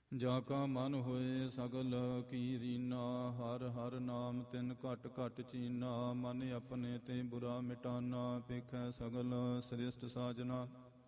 ਜਾ ਕਾ ਮਨ ਹੋਏ ਸਗਲ ਕੀ ਰੀਨਾ, ਹਰ ਹਰ ਨਾਮ ਤਿਨ ਘਟ ਘਟ ਚੀਨਾ। ਮਨ ਆਪਣੇ ਤੇ ਬੁਰਾ ਮਿਟਾਨਾ, ਪੇਖੈ ਸਗਲ ਸ੍ਰਿਸ਼ਟ ਸਾਜਨਾ।